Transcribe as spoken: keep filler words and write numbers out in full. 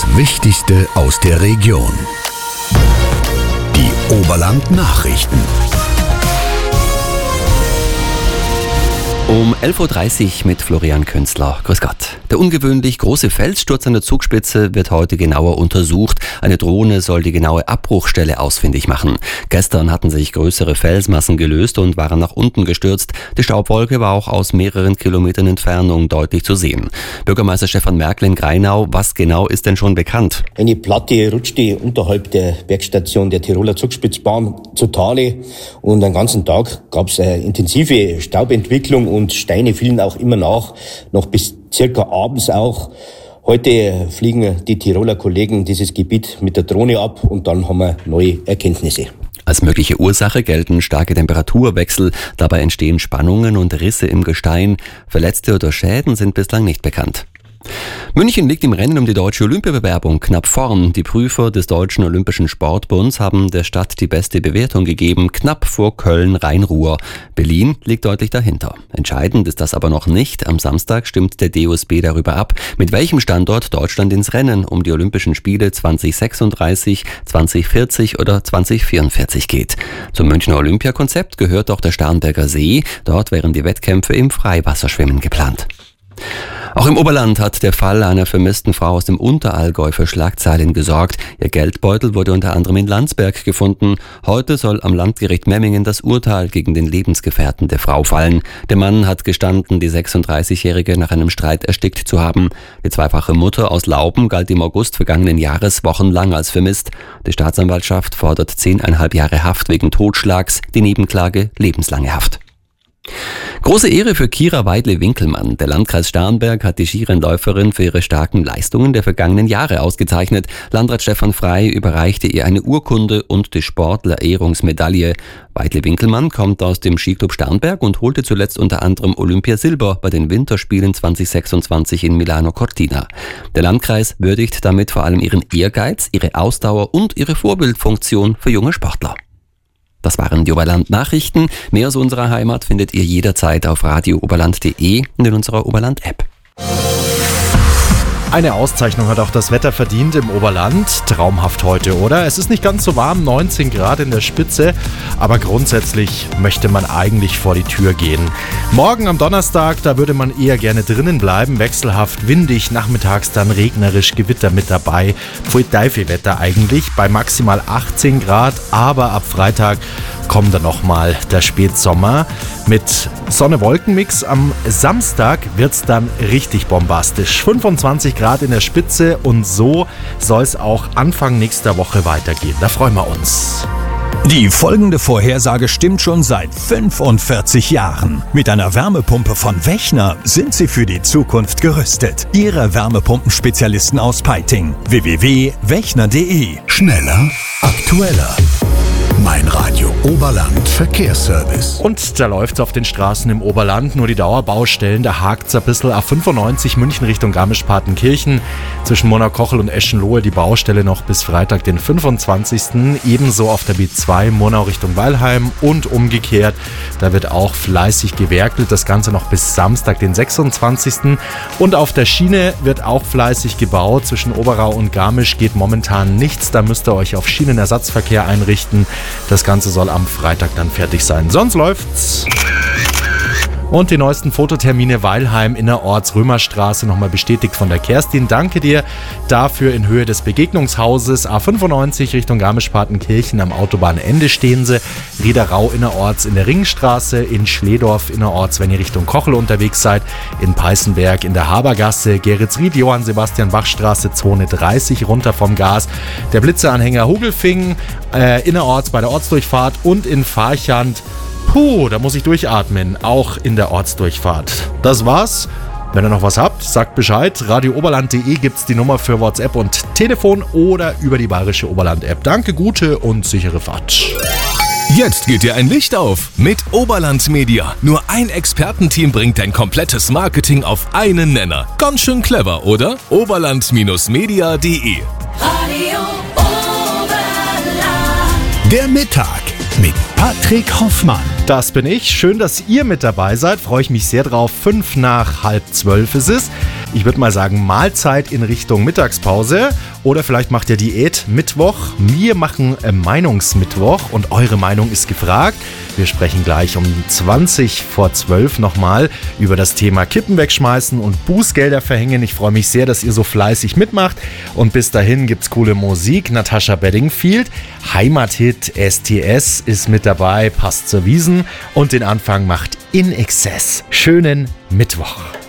Wichtigste aus der Region. Die Oberland-Nachrichten. Um elf Uhr dreißig mit Florian Künzler. Grüß Gott. Der ungewöhnlich große Felssturz an der Zugspitze wird heute genauer untersucht. Eine Drohne soll die genaue Abbruchstelle ausfindig machen. Gestern hatten sich größere Felsmassen gelöst und waren nach unten gestürzt. Die Staubwolke war auch aus mehreren Kilometern Entfernung deutlich zu sehen. Bürgermeister Stefan Merkel in Grainau, was genau ist denn schon bekannt? Eine Platte rutschte unterhalb der Bergstation der Tiroler Zugspitzbahn zu Tale und den ganzen Tag gab es eine intensive Staubentwicklung und Steine fielen auch immer nach, noch bis circa abends auch. Heute fliegen die Tiroler Kollegen dieses Gebiet mit der Drohne ab und dann haben wir neue Erkenntnisse. Als mögliche Ursache gelten starke Temperaturwechsel. Dabei entstehen Spannungen und Risse im Gestein. Verletzte oder Schäden sind bislang nicht bekannt. München liegt im Rennen um die deutsche Olympiabewerbung knapp vorn. Die Prüfer des Deutschen Olympischen Sportbunds haben der Stadt die beste Bewertung gegeben, knapp vor Köln-Rhein-Ruhr. Berlin liegt deutlich dahinter. Entscheidend ist das aber noch nicht. Am Samstag stimmt der D O S B darüber ab, mit welchem Standort Deutschland ins Rennen um die Olympischen Spiele zwanzig sechsunddreißig, zwanzig vierzig oder zwanzig vierundvierzig geht. Zum Münchner Olympiakonzept gehört auch der Starnberger See. Dort wären die Wettkämpfe im Freiwasserschwimmen geplant. Auch im Oberland hat der Fall einer vermissten Frau aus dem Unterallgäu für Schlagzeilen gesorgt. Ihr Geldbeutel wurde unter anderem in Landsberg gefunden. Heute soll am Landgericht Memmingen das Urteil gegen den Lebensgefährten der Frau fallen. Der Mann hat gestanden, die sechsunddreißigjährige nach einem Streit erstickt zu haben. Die zweifache Mutter aus Lauben galt im August vergangenen Jahres wochenlang als vermisst. Die Staatsanwaltschaft fordert zehneinhalb Jahre Haft wegen Totschlags, die Nebenklage lebenslange Haft. Große Ehre für Kira Weidle-Winkelmann. Der Landkreis Starnberg hat die Skirennläuferin für ihre starken Leistungen der vergangenen Jahre ausgezeichnet. Landrat Stefan Frey überreichte ihr eine Urkunde und die Sportler-Ehrungsmedaille. Weidle-Winkelmann kommt aus dem Skiclub Starnberg und holte zuletzt unter anderem Olympiasilber bei den Winterspielen zwanzig sechsundzwanzig in Milano Cortina. Der Landkreis würdigt damit vor allem ihren Ehrgeiz, ihre Ausdauer und ihre Vorbildfunktion für junge Sportler. Das waren die Oberland-Nachrichten. Mehr aus unserer Heimat findet ihr jederzeit auf radio oberland punkt de und in unserer Oberland-App. Eine Auszeichnung hat auch das Wetter verdient im Oberland. Traumhaft heute, oder? Es ist nicht ganz so warm, neunzehn Grad in der Spitze, aber grundsätzlich möchte man eigentlich vor die Tür gehen. Morgen am Donnerstag, da würde man eher gerne drinnen bleiben, wechselhaft, windig, nachmittags dann regnerisch, Gewitter mit dabei. Pfui Teufel Wetter eigentlich, bei maximal achtzehn Grad, aber ab Freitag kommt dann nochmal der Spätsommer. Mit Sonne-Wolken-Mix am Samstag wird es dann richtig bombastisch. fünfundzwanzig Grad in der Spitze und so soll es auch Anfang nächster Woche weitergehen. Da freuen wir uns. Die folgende Vorhersage stimmt schon seit fünfundvierzig Jahren. Mit einer Wärmepumpe von Wechner sind Sie für die Zukunft gerüstet. Ihre Wärmepumpenspezialisten aus Peiting. w w w punkt wechner punkt de. Schneller, aktueller. Mein Radio Oberland Verkehrsservice. Und da läuft's auf den Straßen im Oberland, nur die Dauerbaustellen, da hakt's ein bisschen. A fünfundneunzig München Richtung Garmisch-Partenkirchen, zwischen Murnau-Kochel und Eschenlohe die Baustelle noch bis Freitag, den fünfundzwanzigsten Ebenso auf der B zwei Murnau Richtung Weilheim und umgekehrt, da wird auch fleißig gewerkelt, das Ganze noch bis Samstag, den sechsundzwanzigsten Und auf der Schiene wird auch fleißig gebaut, zwischen Oberau und Garmisch geht momentan nichts, da müsst ihr euch auf Schienenersatzverkehr einrichten. Das Ganze soll am Freitag dann fertig sein. Sonst läuft's. Und die neuesten Fototermine Weilheim innerorts Römerstraße nochmal bestätigt von der Kerstin. Danke dir dafür in Höhe des Begegnungshauses. A fünfundneunzig Richtung Garmisch-Partenkirchen am Autobahnende stehen sie. Riederau innerorts in der Ringstraße, in Schledorf innerorts, wenn ihr Richtung Kochel unterwegs seid, in Peißenberg in der Habergasse, Geretsried, Johann Sebastian Bach Straße, Zone dreißig runter vom Gas, der Blitzeanhänger Hugelfingen, äh, innerorts bei der Ortsdurchfahrt und in Farchand. Puh, da muss ich durchatmen, auch in der Ortsdurchfahrt. Das war's. Wenn ihr noch was habt, sagt Bescheid. radio oberland punkt de gibt's die Nummer für WhatsApp und Telefon oder über die Bayerische Oberland-App. Danke, gute und sichere Fahrt. Jetzt geht dir ein Licht auf mit Oberland Media. Nur ein Expertenteam bringt dein komplettes Marketing auf einen Nenner. Ganz schön clever, oder? oberland Media punkt de. Radio Oberland. Der Mittag mit Patrick Hoffmann. Das bin ich. Schön, dass ihr mit dabei seid. Freue ich mich sehr drauf. Fünf nach halb zwölf ist es. Ich würde mal sagen, Mahlzeit in Richtung Mittagspause oder vielleicht macht ihr Diät Mittwoch. Wir machen äh, Meinungsmittwoch und eure Meinung ist gefragt. Wir sprechen gleich um zwanzig vor zwölf nochmal über das Thema Kippen wegschmeißen und Bußgelder verhängen. Ich freue mich sehr, dass ihr so fleißig mitmacht und bis dahin gibt's coole Musik. Natasha Bedingfield, Heimathit S T S ist mit dabei, passt zur Wiesn und den Anfang macht In Excess. Schönen Mittwoch.